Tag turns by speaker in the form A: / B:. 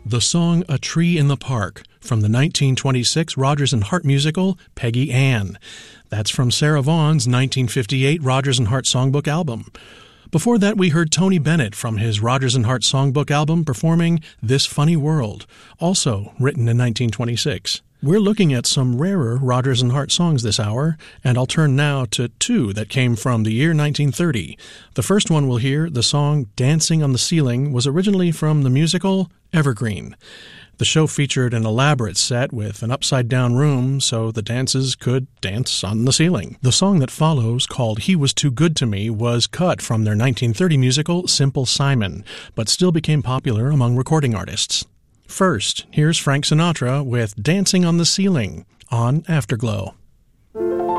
A: the song A Tree in the Park from the 1926 Rodgers and Hart musical Peggy Ann. That's from Sarah Vaughan's 1958 Rodgers and Hart Songbook album. Before that, we heard Tony Bennett from his Rodgers and Hart Songbook album performing This Funny World, also written in 1926. We're looking at some rarer Rodgers and Hart songs this hour, and I'll turn now to two that came from the year 1930. The first one we'll hear, the song Dancing on the Ceiling, was originally from the musical Evergreen. The show featured an elaborate set with an upside-down room so the dances could dance on the ceiling. The song that follows, called He Was Too Good to Me, was cut from their 1930 musical Simple Simon, but still became popular among recording artists. First, here's Frank Sinatra with Dancing on the Ceiling on Afterglow.